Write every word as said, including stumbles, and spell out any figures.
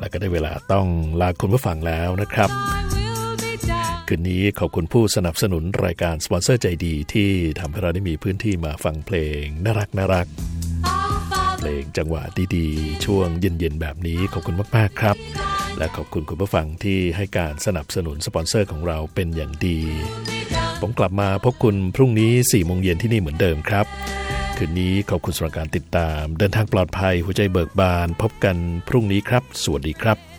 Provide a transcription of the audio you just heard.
แล้วก็ได้เวลาต้องลาคุณผู้ฟังแล้วนะครับคืนนี้ขอบคุณผู้สนับสนุนรายการสปอนเซอร์ใจดีที่ทำให้เราได้มีพื้นที่มาฟังเพลงน่ารักน่ารักเพลงจังหวะดีๆช่วงเย็นๆแบบนี้ขอบคุณมากๆครับและขอบคุณคุณผู้ฟังที่ให้การสนับสนุนสปอนเซอร์ของเราเป็นอย่างดีผมกลับมาพบคุณพรุ่งนี้ สี่โมงเย็นที่นี่เหมือนเดิมครับคืนนี้ขอบคุณสำหรับการติดตามเดินทางปลอดภัยหัวใจเบิกบานพบกันพรุ่งนี้ครับสวัสดีครับ